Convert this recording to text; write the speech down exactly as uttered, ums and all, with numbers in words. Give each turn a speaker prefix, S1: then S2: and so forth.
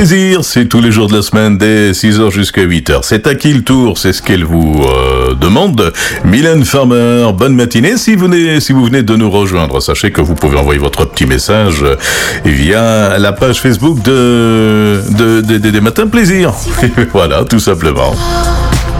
S1: Plaisir, c'est tous les jours de la semaine dès six heures jusqu'à huit heures. C'est à qui le tour? C'est ce qu'elle vous euh, demande. Mylène Farmer, bonne matinée. Si vous, venez, si vous venez de nous rejoindre, sachez que vous pouvez envoyer votre petit message via la page Facebook de, de, de, de, des Matins Plaisir. Voilà, tout simplement.